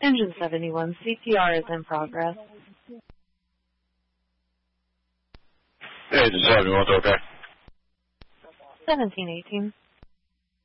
Engine 71, CPR is in progress. Engine 71, okay. 1718.